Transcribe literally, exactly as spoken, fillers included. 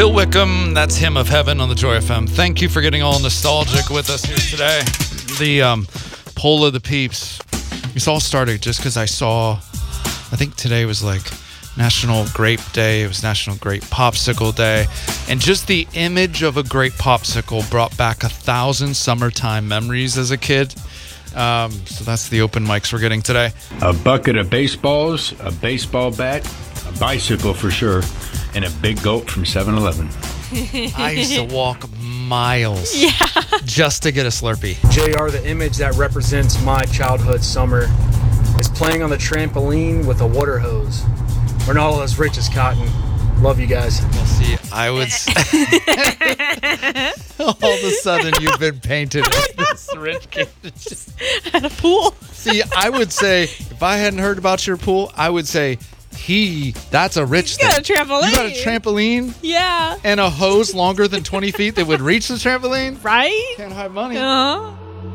Phil Wickham, that's Hymn of Heaven on the Joy F M. Thank you for getting all nostalgic with us here today. The um, Poll of the Peeps. This all started just because I saw, I think today was like National Grape Day. It was National Grape Popsicle Day. And just the image of a grape popsicle brought back a thousand summertime memories as a kid. Um, so that's the open mics we're getting today. A bucket of baseballs, a baseball bat, a bicycle for sure, and a big gulp from seven eleven. I used to walk miles Yeah. just to get a Slurpee. J R, the image that represents my childhood summer is playing on the trampoline with a water hose. We're not all as rich as Cotton. Love you guys. Well, see, I would... all of a sudden, you've been painted as this rich kid. Just... At a pool. See, I would say, if I hadn't heard about your pool, I would say, he, that's a rich You got thing. a trampoline. You got a trampoline Yeah. and a hose longer than twenty feet that would reach the trampoline? Right? Can't hide money. Uh-huh.